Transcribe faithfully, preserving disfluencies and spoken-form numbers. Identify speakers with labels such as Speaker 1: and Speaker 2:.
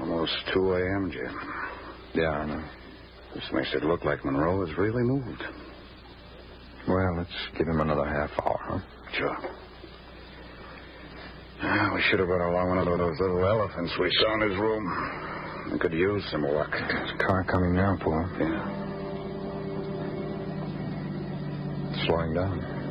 Speaker 1: Almost two a.m., Jim.
Speaker 2: Yeah, I know.
Speaker 1: This makes it look like Monroe has really moved.
Speaker 2: Well, let's give him another half hour, huh?
Speaker 1: Sure. Ah, we should have brought along one of those little elephants we saw in his room. We could use some luck.
Speaker 2: There's a car coming now, Paul.
Speaker 1: Yeah.
Speaker 2: Slowing down.